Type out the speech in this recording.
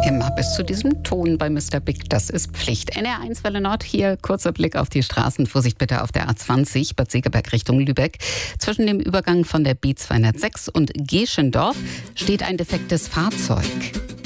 Immer bis zu diesem Ton bei Mr. Big, das ist Pflicht. NR1 Welle Nord, hier kurzer Blick auf die Straßen. Vorsicht bitte auf der A20, Bad Segeberg Richtung Lübeck. Zwischen dem Übergang von der B206 und Geschendorf steht ein defektes Fahrzeug.